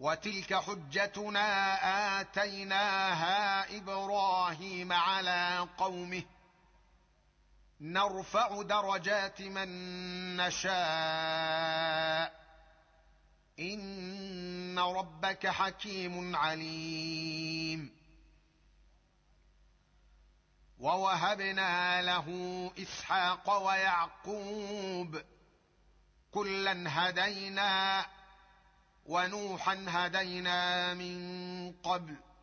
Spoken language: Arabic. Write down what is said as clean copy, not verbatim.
وتلك حجتنا آتيناها إبراهيم على قومه نرفع درجات من نشاء إن ربك حكيم عليم. ووهبنا له إسحاق ويعقوب كلا هدينا ونوحا هدينا من قبل